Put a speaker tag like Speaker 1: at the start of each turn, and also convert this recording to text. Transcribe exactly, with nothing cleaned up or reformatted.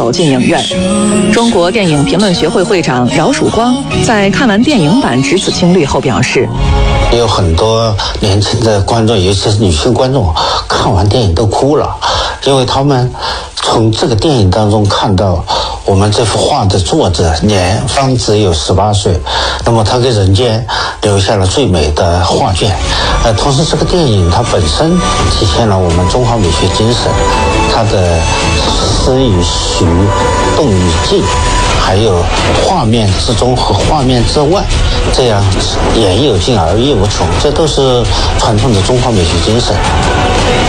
Speaker 1: 走进影院。中国电影评论学会会长饶曙光在看完电影版《只此青绿》后表示，
Speaker 2: 有很多年轻的观众，尤其是女性观众，看完电影都哭了，因为他们从这个电影当中看到我们这幅画的作者年方只有十八岁，那么他给人间留下了最美的画卷。呃，同时这个电影它本身体现了我们中华美学精神，它的诗与虚、动与静，还有画面之中和画面之外，这样言有尽而意无穷，这都是传统的中华美学精神。